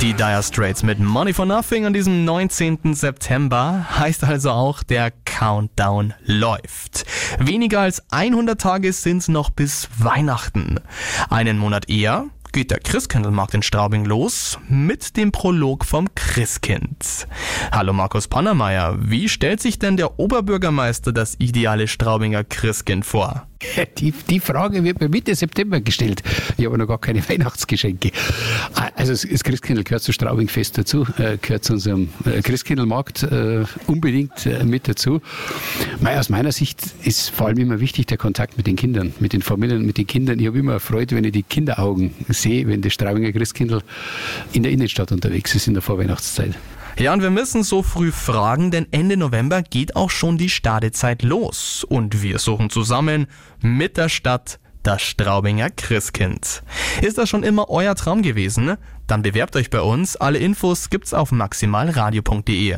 Die Dire Straits mit Money for Nothing an diesem 19. September heißt also auch, der Countdown läuft. Weniger als 100 Tage sind's noch bis Weihnachten. Einen Monat eher geht der Christkindlmarkt in Straubing los mit dem Prolog vom Christkind. Hallo Markus Pannermeier, wie stellt sich denn der Oberbürgermeister das ideale Straubinger Christkind vor? Die Frage wird mir Mitte September gestellt. Ich habe noch gar keine Weihnachtsgeschenke. Also das Christkindl gehört zu Straubing fest dazu, gehört zu unserem Christkindlmarkt unbedingt mit dazu. Aus meiner Sicht ist vor allem immer wichtig der Kontakt mit den Kindern, mit den Familien, mit den Kindern. Ich habe immer Freude, wenn ich die Kinderaugen sehe, wenn das Straubinger Christkindl in der Innenstadt unterwegs ist in der Vorweihnachtszeit. Ja, und wir müssen so früh fragen, denn Ende November geht auch schon die Stadezeit los. Und wir suchen zusammen mit der Stadt das Straubinger Christkind. Ist das schon immer euer Traum gewesen? Dann bewerbt euch bei uns. Alle Infos gibt's auf maximalradio.de.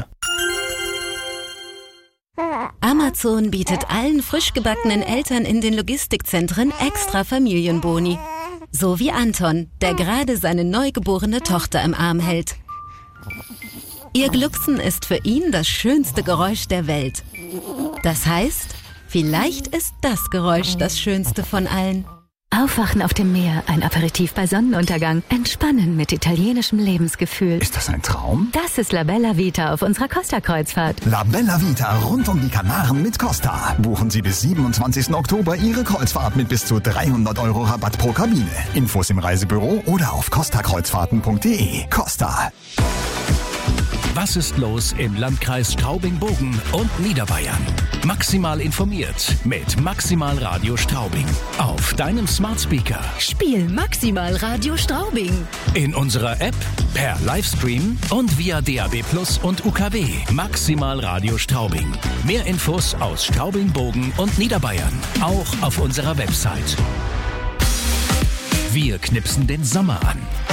Amazon bietet allen frisch gebackenen Eltern in den Logistikzentren extra Familienboni. So wie Anton, der gerade seine neugeborene Tochter im Arm hält. Ihr Glucksen ist für ihn das schönste Geräusch der Welt. Das heißt, vielleicht ist das Geräusch das schönste von allen. Aufwachen auf dem Meer, ein Aperitif bei Sonnenuntergang, entspannen mit italienischem Lebensgefühl. Ist das ein Traum? Das ist La Bella Vita auf unserer Costa-Kreuzfahrt. La Bella Vita rund um die Kanaren mit Costa. Buchen Sie bis 27. Oktober Ihre Kreuzfahrt mit bis zu 300 € Rabatt pro Kabine. Infos im Reisebüro oder auf costakreuzfahrten.de. Costa. Was ist los im Landkreis Straubing-Bogen und Niederbayern? Maximal informiert mit Maximal Radio Straubing. Auf deinem Smart Speaker. Spiel Maximal Radio Straubing. In unserer App, per Livestream und via DAB+ und UKW. Maximal Radio Straubing. Mehr Infos aus Straubing-Bogen und Niederbayern. Auch auf unserer Website. Wir knipsen den Sommer an.